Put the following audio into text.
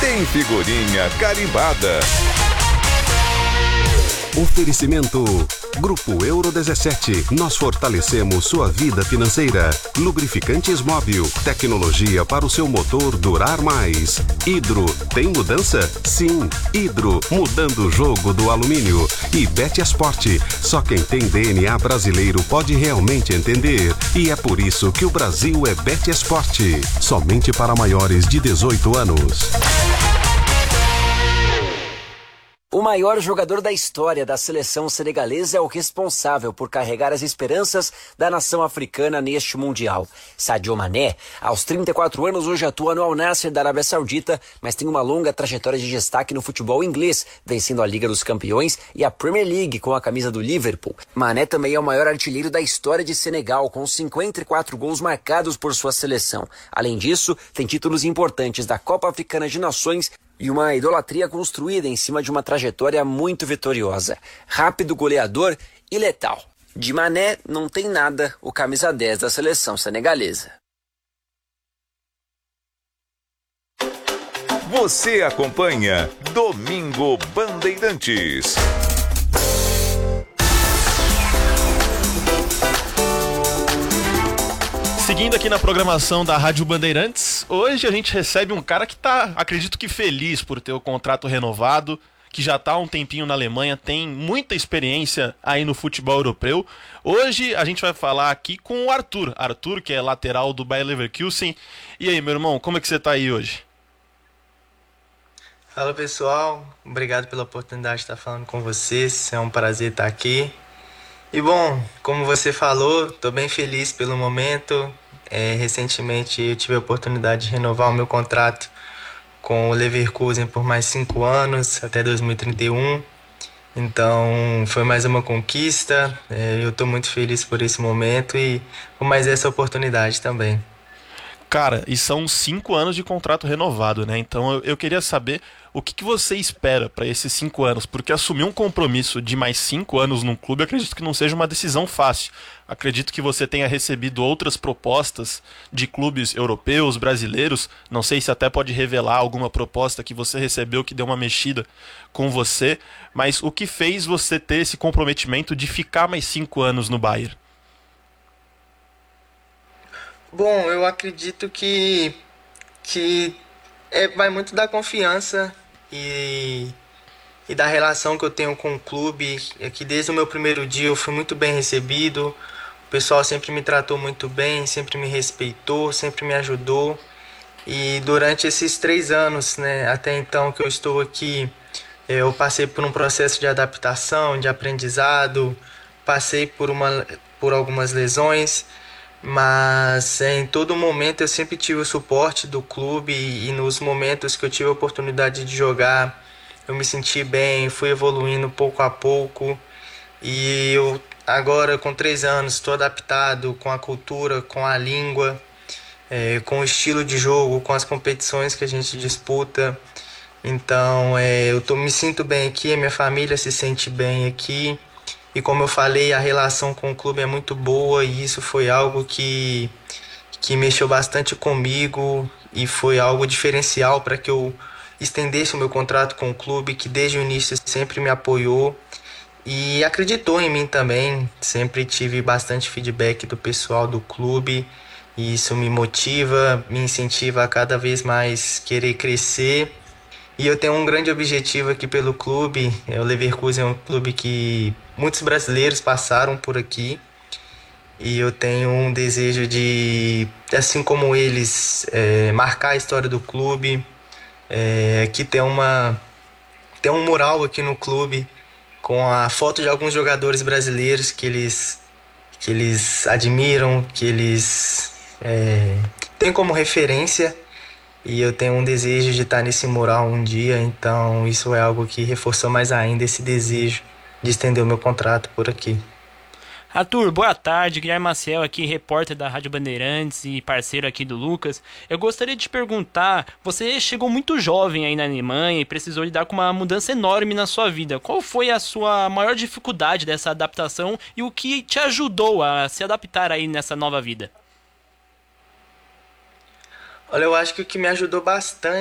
tem figurinha carimbada. Oferecimento Grupo Euro 17. Nós fortalecemos sua vida financeira. Lubrificantes Móbil. Tecnologia para o seu motor durar mais. Hidro. Tem mudança? Sim. Hidro. Mudando o jogo do alumínio. E Betesport. Só quem tem DNA brasileiro pode realmente entender. E é por isso que o Brasil é Betesport. Somente para maiores de 18 anos. O maior jogador da história da seleção senegalesa é o responsável por carregar as esperanças da nação africana neste Mundial. Sadio Mané, aos 34 anos, hoje atua no Al Nassr da Arábia Saudita, mas tem uma longa trajetória de destaque no futebol inglês, vencendo a Liga dos Campeões e a Premier League com a camisa do Liverpool. Mané também é o maior artilheiro da história de Senegal, com 54 gols marcados por sua seleção. Além disso, tem títulos importantes da Copa Africana de Nações e uma idolatria construída em cima de uma trajetória muito vitoriosa. Rápido, goleador e letal. De Mané não tem nada o camisa 10 da seleção senegalesa. Você acompanha Domingo Bandeirantes. Seguindo aqui na programação da Rádio Bandeirantes, hoje a gente recebe um cara que tá, acredito que feliz por ter o contrato renovado, que já tá há um tempinho na Alemanha, tem muita experiência aí no futebol europeu. Hoje a gente vai falar aqui com o Arthur. Arthur, que é lateral do Bayer Leverkusen. E aí, meu irmão, como é que você tá aí hoje? Fala, pessoal, obrigado pela oportunidade de estar falando com vocês, é um prazer estar aqui. E bom, como você falou, estou bem feliz pelo momento. Recentemente eu tive a oportunidade de renovar o meu contrato com o Leverkusen por mais 5 anos, até 2031. Então foi mais uma conquista, eu estou muito feliz por esse momento e por mais essa oportunidade também. Cara, e são 5 anos de contrato renovado, né? Então eu queria saber o que você espera para esses 5 anos, porque assumir um compromisso de mais 5 anos num clube, acredito que não seja uma decisão fácil. Acredito que você tenha recebido outras propostas de clubes europeus, brasileiros. Não sei se até pode revelar alguma proposta que você recebeu que deu uma mexida com você, mas o que fez você ter esse comprometimento de ficar mais 5 anos no Bayern? Bom, eu acredito que vai muito da confiança e da relação que eu tenho com o clube. É que desde o meu primeiro dia eu fui muito bem recebido, o pessoal sempre me tratou muito bem, sempre me respeitou, sempre me ajudou. E durante esses 3 anos, né, até então que eu estou aqui, eu passei por um processo de adaptação, de aprendizado, passei por algumas lesões, mas em todo momento eu sempre tive o suporte do clube e nos momentos que eu tive a oportunidade de jogar, eu me senti bem, fui evoluindo pouco a pouco e eu agora com 3 anos estou adaptado com a cultura, com a língua, com o estilo de jogo, com as competições que a gente disputa. Então me sinto bem aqui, a minha família se sente bem aqui. E como eu falei, a relação com o clube é muito boa e isso foi algo que mexeu bastante comigo e foi algo diferencial para que eu estendesse o meu contrato com o clube, que desde o início sempre me apoiou e acreditou em mim também. Sempre tive bastante feedback do pessoal do clube e isso me motiva, me incentiva a cada vez mais querer crescer. E eu tenho um grande objetivo aqui pelo clube. O Leverkusen é um clube que muitos brasileiros passaram por aqui. E eu tenho um desejo de, assim como eles, marcar a história do clube. Aqui tem um mural aqui no clube com a foto de alguns jogadores brasileiros que eles admiram, que eles têm como referência. E eu tenho um desejo de estar nesse mural um dia, então isso é algo que reforçou mais ainda esse desejo de estender o meu contrato por aqui. Arthur, boa tarde. Guilherme Maciel aqui, repórter da Rádio Bandeirantes e parceiro aqui do Lucas. Eu gostaria de te perguntar, você chegou muito jovem aí na Alemanha e precisou lidar com uma mudança enorme na sua vida. Qual foi a sua maior dificuldade dessa adaptação e o que te ajudou a se adaptar aí nessa nova vida? Olha, eu acho que o que me ajudou bastante